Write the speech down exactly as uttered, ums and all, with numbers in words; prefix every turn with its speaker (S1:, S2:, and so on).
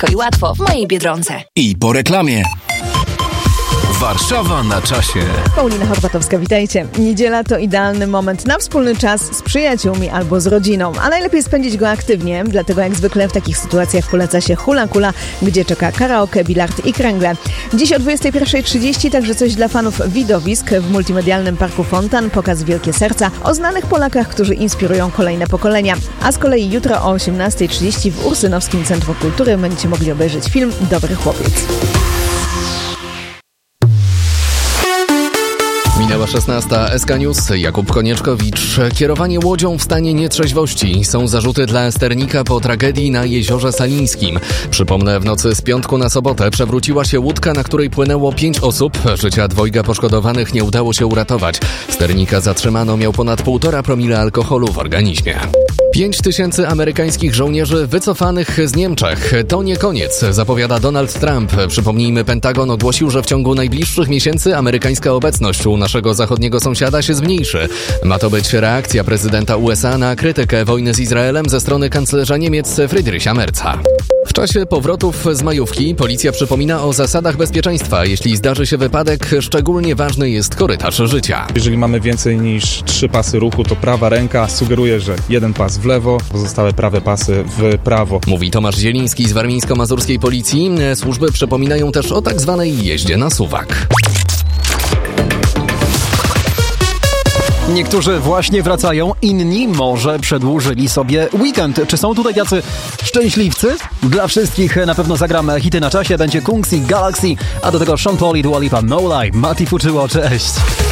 S1: Szybko i łatwo w mojej Biedronce.
S2: I po reklamie. Warszawa na czasie.
S3: Paulina Horwatowska, witajcie. Niedziela to idealny moment na wspólny czas z przyjaciółmi albo z rodziną, a najlepiej spędzić go aktywnie, dlatego jak zwykle w takich sytuacjach poleca się hula kula, gdzie czeka karaoke, bilard i kręgle. Dziś o dwudziestej pierwszej trzydzieści także coś dla fanów widowisk. W multimedialnym parku Fontan pokaz Wielkie Serca o znanych Polakach, którzy inspirują kolejne pokolenia. A z kolei jutro o osiemnastej trzydzieści w Ursynowskim Centrum Kultury będziecie mogli obejrzeć film Dobry Chłopiec.
S4: Minęła szesnasta. S K News. Jakub Konieczkowicz. Kierowanie łodzią w stanie nietrzeźwości. Są zarzuty dla sternika po tragedii na Jeziorze Salińskim. Przypomnę, w nocy z piątku na sobotę przewróciła się łódka, na której płynęło pięć osób. Życia dwojga poszkodowanych nie udało się uratować. Sternika zatrzymano, miał ponad półtora promila alkoholu w organizmie. Pięć tysięcy amerykańskich żołnierzy wycofanych z Niemczech. To nie koniec, zapowiada Donald Trump. Przypomnijmy, Pentagon ogłosił, że w ciągu najbliższych miesięcy amerykańska obecność u naszego zachodniego sąsiada się zmniejszy. Ma to być reakcja prezydenta U S A na krytykę wojny z Izraelem ze strony kanclerza Niemiec Friedricha Merza. W czasie powrotów z majówki policja przypomina o zasadach bezpieczeństwa. Jeśli zdarzy się wypadek, szczególnie ważny jest korytarz życia.
S5: Jeżeli mamy więcej niż trzy pasy ruchu, to prawa ręka sugeruje, że jeden pas w lewo, pozostałe prawe pasy w prawo.
S4: Mówi Tomasz Zieliński z warmińsko-mazurskiej policji. Służby przypominają też o tak zwanej jeździe na suwak.
S6: Niektórzy właśnie wracają, inni może przedłużyli sobie weekend. Czy są tutaj jacy szczęśliwcy? Dla wszystkich na pewno zagram hity na czasie. Będzie Kungs i Galaxy, a do tego Sean Paul i Dua Lipa. No Lie. Mati Fuczyło, cześć.